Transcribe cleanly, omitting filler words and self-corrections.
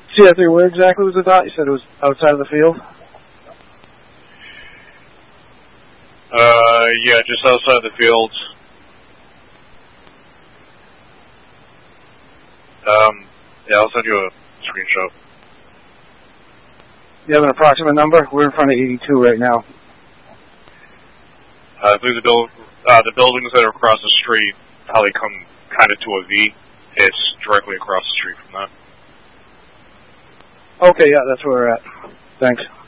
CF3, where exactly was the dot? You said it was outside of the field? Yeah, just outside the field. Yeah, I'll send you a screenshot. You have an approximate number? We're in front of 82 right now. I believe the buildings that are across the street, how they come kind of to a V, it's directly across the street from that. Okay, yeah, that's where we're at. Thanks.